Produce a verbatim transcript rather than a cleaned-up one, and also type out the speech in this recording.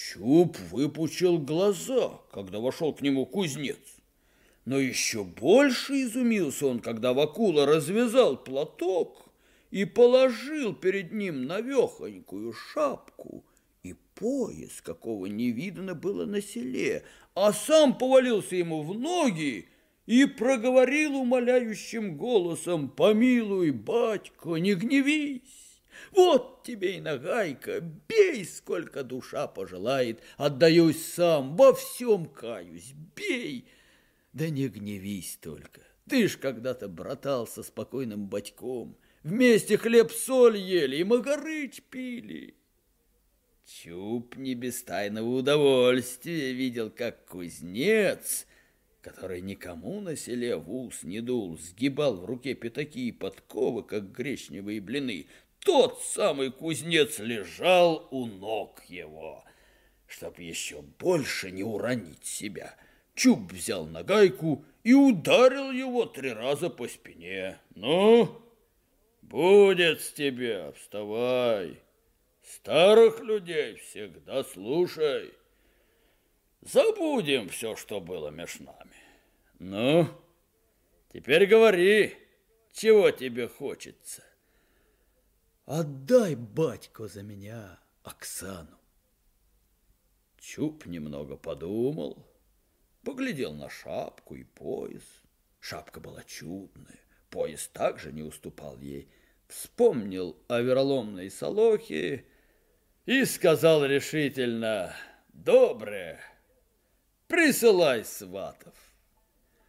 Чуб выпучил глаза, когда вошел к нему кузнец. Но еще больше изумился он, когда Вакула развязал платок и положил перед ним навехонькую шапку и пояс, какого не видно было на селе, а сам повалился ему в ноги и проговорил умоляющим голосом: «Помилуй, батько, не гневись! Вот тебе и нагайка, бей, сколько душа пожелает, отдаюсь сам, во всем каюсь, бей, да не гневись только. Ты ж когда-то братался с покойным батьком, вместе хлеб-соль ели и магарыч пили». Чуб не без тайного удовольствия видел, как кузнец, который никому на селе в ус не дул, сгибал в руке пятаки и подковы, как гречневые блины. Тот самый кузнец лежал у ног его. Чтоб еще больше не уронить себя, Чуб взял нагайку и ударил его три раза по спине. «Ну, будет с тебя, вставай, старых людей всегда слушай. Забудем все, что было меж нами. Ну, теперь говори, чего тебе хочется». «Отдай, батько, за меня Оксану». Чуб немного подумал, поглядел на шапку и пояс. Шапка была чудная, пояс также не уступал ей. Вспомнил о вероломной Солохе и сказал решительно: «Добре, присылай сватов».